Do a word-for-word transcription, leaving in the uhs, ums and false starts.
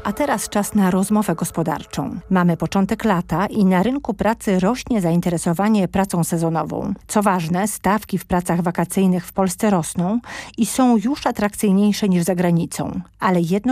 A teraz czas na rozmowę gospodarczą. Mamy początek lata i na rynku pracy rośnie zainteresowanie pracą sezonową. Co ważne, stawki w pracach wakacyjnych w Polsce rosną i są już atrakcyjniejsze niż za granicą, ale jedno